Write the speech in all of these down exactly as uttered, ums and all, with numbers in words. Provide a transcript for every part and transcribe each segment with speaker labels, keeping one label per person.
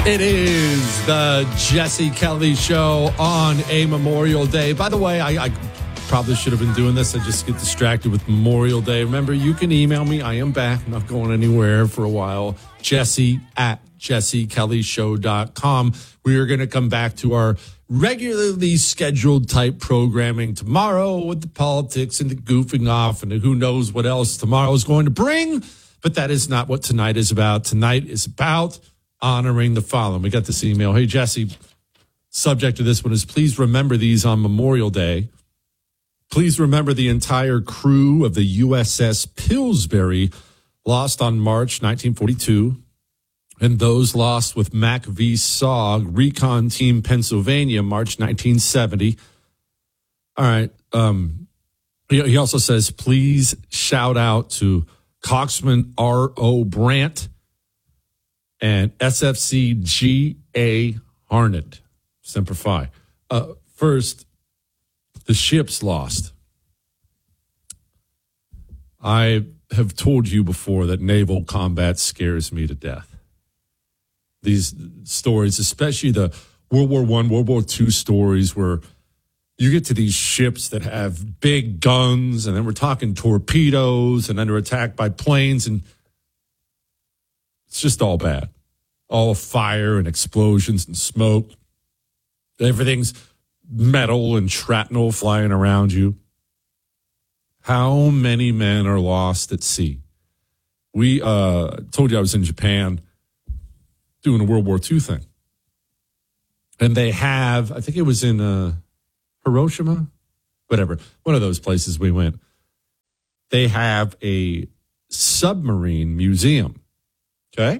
Speaker 1: It is the Jesse Kelly Show on a Memorial Day. By the way, I, I probably should have been doing this. I just get distracted with Memorial Day. Remember, you can email me. I am back. I'm not going anywhere for a while. Jesse at jesse kelly show dot com. We are going to come back to our regularly scheduled type programming tomorrow with the politics and the goofing off and who knows what else tomorrow is going to bring. But that is not what tonight is about. Tonight is about honoring the fallen. We got this email. Hey, Jesse, subject to this one is please remember these on Memorial Day. Please remember the entire crew of the U S S Pillsbury lost on March nineteen forty-two, and those lost with Mac V. Saug, Recon Team Pennsylvania, March nineteen seventy. All right. Um, he, he also says, please shout out to Coxman R O. Brandt and S F C G A. Harnett. Semper Fi. Uh, first, the ship's lost. I have told you before that naval combat scares me to death. These stories, especially the World War One, World War Two stories where you get to these ships that have big guns, and then we're talking torpedoes, and then they're attacked by planes, and it's just all bad. All fire and explosions and smoke. Everything's metal and shrapnel flying around you. How many men are lost at sea? We uh, told you I was in Japan doing a World War Two thing. And they have, I think it was in uh, Hiroshima, whatever, one of those places we went. They have a submarine museum, okay?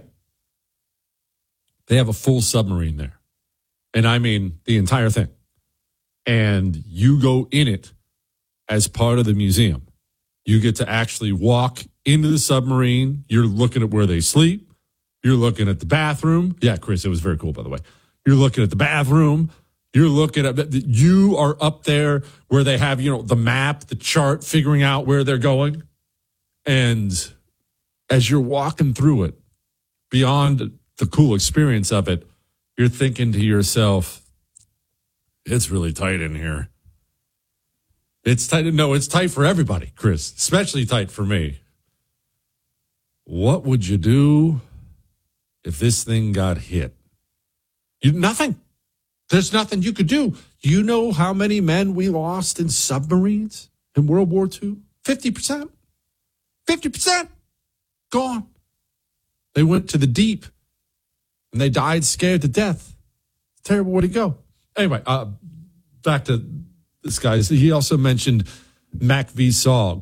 Speaker 1: They have a full submarine there. And I mean the entire thing. And you go in it as part of the museum. You get to actually walk into the submarine. You're looking at where they sleep. You're looking at the bathroom. Yeah, Chris, it was very cool, by the way. You're looking at the bathroom. You're looking at, you are up there where they have, you know, the map, the chart, figuring out where they're going. And as you're walking through it, beyond the cool experience of it, you're thinking to yourself, it's really tight in here. It's tight. No, it's tight for everybody, Chris, especially tight for me. What would you do if this thing got hit? You, nothing. There's nothing you could do. You know how many men we lost in submarines in World War Two? fifty percent. fifty percent. Gone. They went to the deep, and they died scared to death. It's a terrible way to go. Anyway, uh, back to this guy. He also mentioned Mac V. Saug.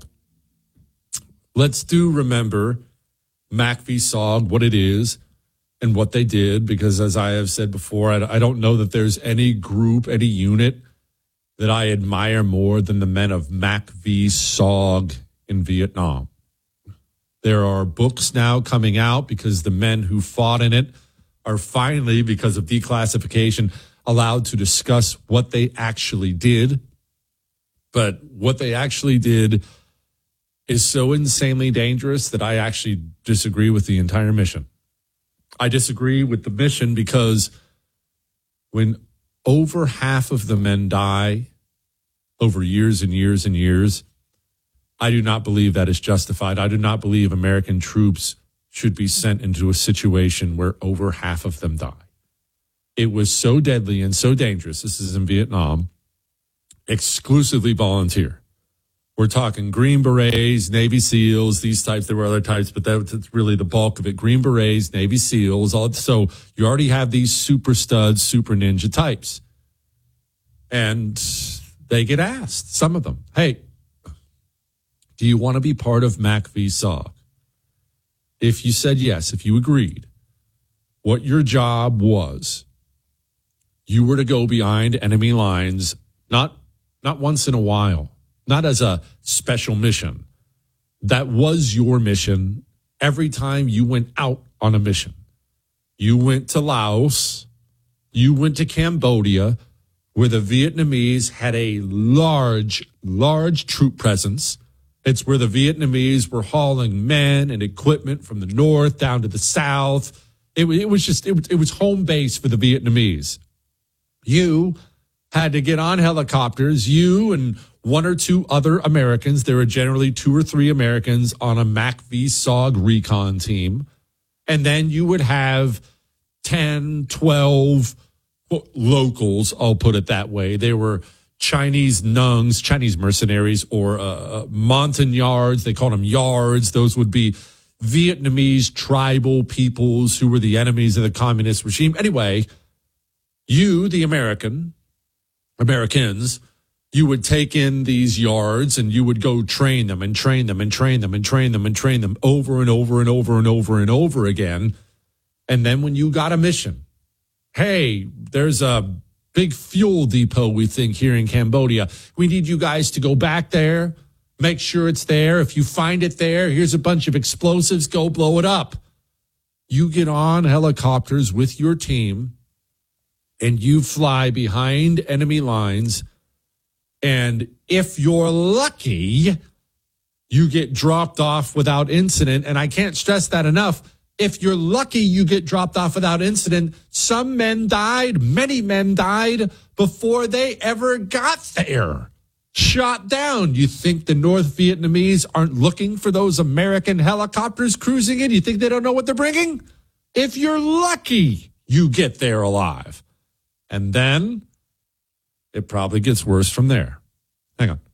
Speaker 1: Let's do remember Mac V. Saug, what it is and what they did, because as I have said before, I, I don't know that there's any group, any unit that I admire more than the men of Mac V. Saug in Vietnam. There are books now coming out because the men who fought in it are finally, because of declassification, allowed to discuss what they actually did. But what they actually did is so insanely dangerous that I actually disagree with the entire mission. I disagree with the mission because when over half of the men die over years and years and years, I do not believe that is justified. I do not believe American troops should be sent into a situation where over half of them die. It was so deadly and so dangerous. This is in Vietnam. Exclusively volunteer. We're talking Green Berets, Navy SEALs, these types. There were other types, but that's really the bulk of it. Green Berets, Navy SEALs. All, so you already have these super studs, super ninja types. And they get asked, some of them, hey, do you want to be part of Mac V. Saug? If you said yes, if you agreed, what your job was, you were to go behind enemy lines, not not once in a while, not as a special mission. That was your mission every time you went out on a mission. You went to Laos, you went to Cambodia, where the Vietnamese had a large, large troop presence. It's where the Vietnamese were hauling men and equipment from the north down to the south. It, it was just, it, it was home base for the Vietnamese. You had to get on helicopters, you and one or two other Americans. There were generally two or three Americans on a MAC V SOG recon team. And then you would have ten, twelve locals, I'll put it that way. They were Chinese nungs, Chinese mercenaries, or uh, Montagnards. They called them yards. Those would be Vietnamese tribal peoples who were the enemies of the communist regime. Anyway, you, the American, Americans, you would take in these yards and you would go train them and train them and train them and train them and train them over and over and over and over and over again. And then when you got a mission, hey, there's a big fuel depot, we think, here in Cambodia. We need you guys to go back there, make sure it's there. If you find it there, here's a bunch of explosives, go blow it up. You get on helicopters with your team and you fly behind enemy lines. And if you're lucky, you get dropped off without incident. And I can't stress that enough. If you're lucky, you get dropped off without incident. Some men died, many men died before they ever got there. Shot down. You think the North Vietnamese aren't looking for those American helicopters cruising in? You think they don't know what they're bringing? If you're lucky, you get there alive. And then it probably gets worse from there. Hang on.